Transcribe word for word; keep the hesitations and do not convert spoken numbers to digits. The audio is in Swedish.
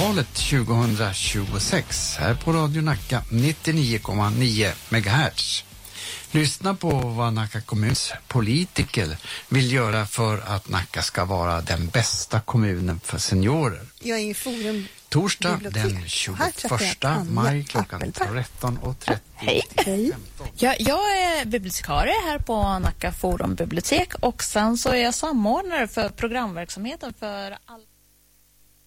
valet tjugohundratjugosex här på Radio Nacka nittionio komma nio megahertz. Lyssna på vad Nacka kommuns politiker vill göra för att Nacka ska vara den bästa kommunen för seniorer. Jag är i Forum Torsdag bibliotek. den tjugoförsta maj klockan tretton och trettio. Hej. Hej. Jag, jag är bibliotekarie här på Nacka Forum bibliotek och sen så är jag samordnare för programverksamheten för all